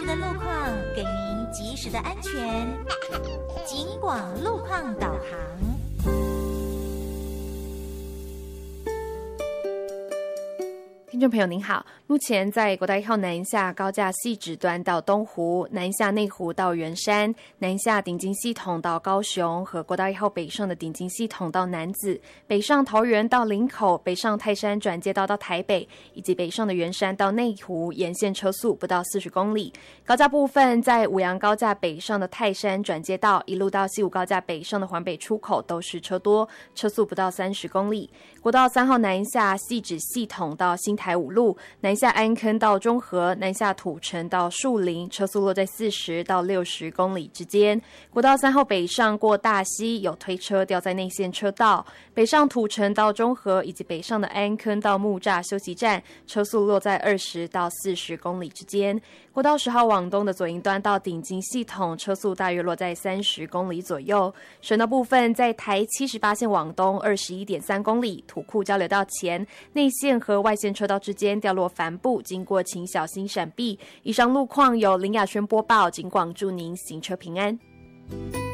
的路况，给您及时的安全。警广路况导航。 听众朋友您好，目前在国道1号南下高架汐止段到东湖、南下内湖到圆山、南下顶金系统到高雄和国道1号北上的顶金系统到楠梓、北上桃园到林口、北上泰山转接道到台北，以及北上的圆山到内湖沿线车速不到40公里。高架部分在五杨高架北上的泰山转接道一路到西武高架北上的环北出口都是车多，车速不到30公里。国道3号南下汐止系统到新台5路，南下安坑到中和，南下土城到树林，车速落在40到60公里之间。国道3号北上过大溪，有推车掉在内线车道，北上土城到中和以及北上的安坑到木栅休息站，车速落在20到40公里之间。国道10号往东的左营端到顶金系统，车速大约落在30公里左右。省道部分在台78线往东 21.3 公里，土库交流道前内线和外线车道之间掉落帆布，经过请小心闪避。以上路况由林雅轩播报，警广祝您行车平安。